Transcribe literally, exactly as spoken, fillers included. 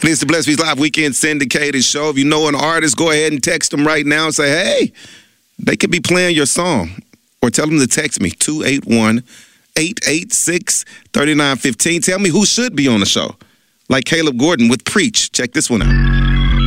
It's the Blessed Beats Live Weekend Syndicated Show. If you know an artist, go ahead and text them right now and say, hey, they could be playing your song. Or tell them to text me, two eight one, eight eight six, three nine one five. Tell me who should be on the show. Like Caleb Gordon with Preach. Check this one out.